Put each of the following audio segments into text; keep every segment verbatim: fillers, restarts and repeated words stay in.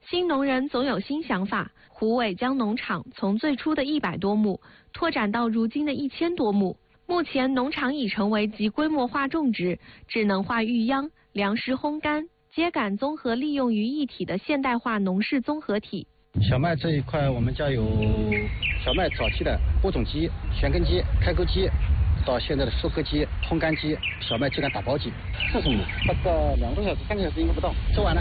新农人总有新想法，胡伟将农场从最初的一百多亩拓展到如今的一千多亩。目前农场已成为集规模化种植、智能化育秧、粮食烘干、秸秆综合利用于一体的现代化农事综合体。 小麦这一块，我们家有小麦早期的播种机、旋耕机、开沟机，到现在的收割机、烘干机、小麦秸秆打包机。四十亩，大概两个多小时、三个小时应该不到，做完了。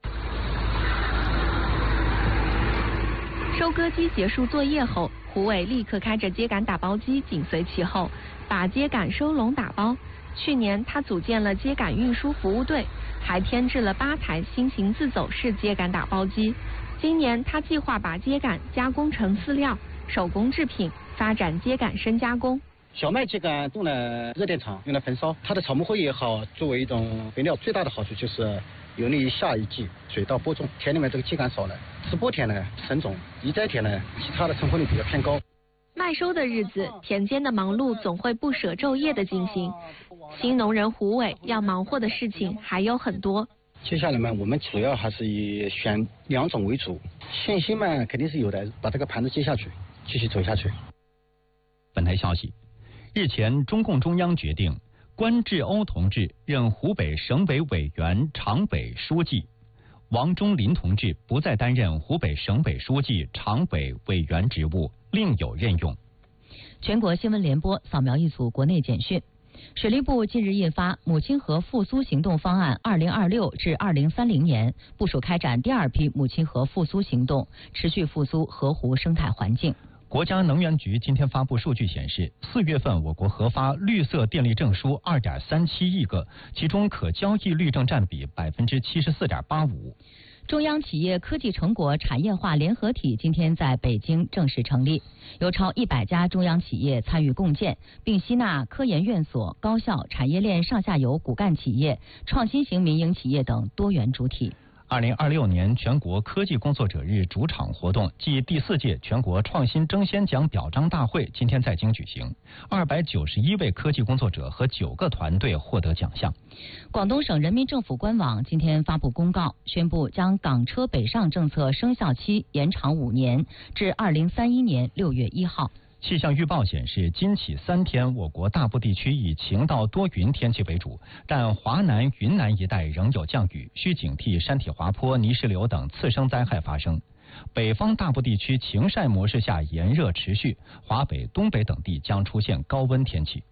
收割机结束作业后，胡伟立刻开着秸秆打包机紧随其后，把秸秆收拢打包。去年他组建了秸秆运输服务队，还添置了八台新型自走式秸秆打包机。今年他计划把秸秆加工成饲料、手工制品，发展秸秆深加工。 小麦秸秆动了热电场，用来焚烧，它的草木灰也好，作为一种肥料，最大的好处就是有利于下一季水稻播种。田里面这个秸秆少了，直播田呢生种，移栽田呢其他的成活率比较偏高。 麦收的日子，田间的忙碌总会不舍昼夜的进行。新农人胡伟要忙活的事情还有很多。 接下来嘛，我们主要还是以选两种为主，信心嘛肯定是有的，把这个盘子接下去，继续走下去。 本台消息，日前中共中央决定，关志欧同志任湖北省委委员、常委书记，王忠林同志不再担任湖北省委书记、常委委员职务，另有任用。 全国新闻联播扫描一组国内简讯。水利部近日印发《母亲河复苏行动方案（二零二六至二零三零年）》，部署开展第二批母亲河复苏行动，持续复苏河湖生态环境。 国家能源局今天发布数据显示，四月份我国核发绿色电力证书 二点三七亿个，其中可交易绿证占比 百分之七十四点八五。 中央企业科技成果产业化联合体今天在北京正式成立，有超一百家中央企业参与共建，并吸纳科研院所、高校、产业链上下游骨干企业、创新型民营企业等多元主体。 二零二六年全国科技工作者日主场活动暨第四届全国创新争先奖表彰大会今天在京举行，二百九十一位科技工作者和九个团队获得奖项。 广东省人民政府官网今天发布公告，宣布将港车北上政策生效期延长五年，至二零三一年六月一号。 气象预报显示，今起三天，我国大部地区以晴到多云天气为主，但华南、云南一带仍有降雨，需警惕山体滑坡、泥石流等次生灾害发生。北方大部地区晴晒模式下炎热持续，华北、东北等地将出现高温天气。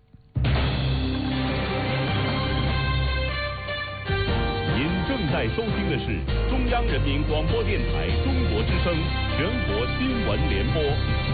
您正在收听的是中央人民广播电台中国之声全国新闻联播。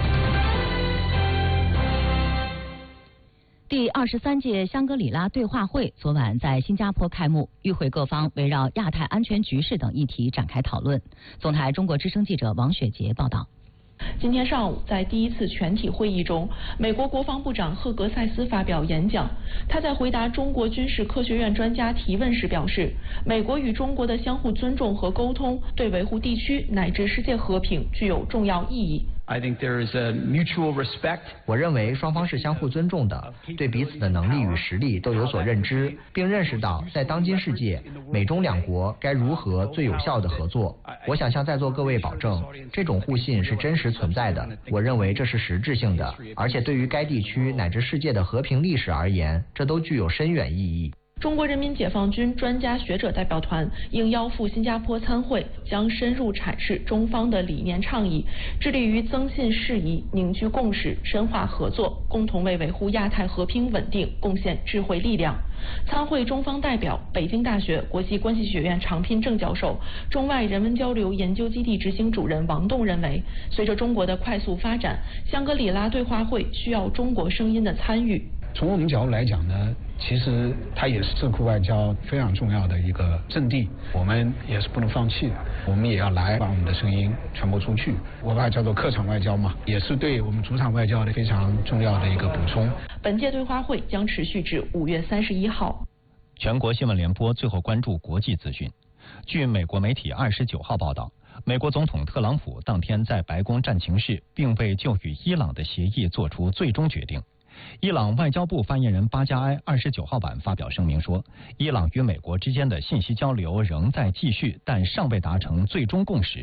第二十三届香格里拉对话会昨晚在新加坡开幕，与会各方围绕亚太安全局势等议题展开讨论。总台中国之声记者王雪杰报道。 今天上午，在第一次全体会议中，美国国防部长赫格塞斯发表演讲。他在回答中国军事科学院专家提问时表示，美国与中国的相互尊重和沟通对维护地区乃至世界和平具有重要意义。 I think there is a mutual respect. 我认为双方是相互尊重的，对彼此的能力与实力都有所认知，并认识到在当今世界，美中两国该如何最有效地合作。我想向在座各位保证，这种互信是真实存在的。我认为这是实质性的，而且对于该地区乃至世界的和平历史而言，这都具有深远意义。 中国人民解放军专家学者代表团应邀赴新加坡参会，将深入阐释中方的理念倡议，致力于增信事宜、凝聚共识、深化合作，共同为维护亚太和平稳定贡献智慧力量。参会中方代表、北京大学国际关系学院常聘正教授、中外人文交流研究基地执行主任王栋认为，随着中国的快速发展，香格里拉对话会需要中国声音的参与。 从我们角度来讲呢，其实它也是智库外交非常重要的一个阵地，我们也是不能放弃的，我们也要来把我们的声音传播出去。我把它叫做客场外交嘛，也是对我们主场外交的非常重要的一个补充。 本届对话会将持续至五月三十一号。 全国新闻联播最后关注国际资讯。据美国媒体二十九号报道，美国总统特朗普当天在白宫战情室，并未就与伊朗的协议做出最终决定。伊朗外交部发言人巴加埃二十九号晚发表声明说，伊朗与美国之间的信息交流仍在继续，但尚未达成最终共识。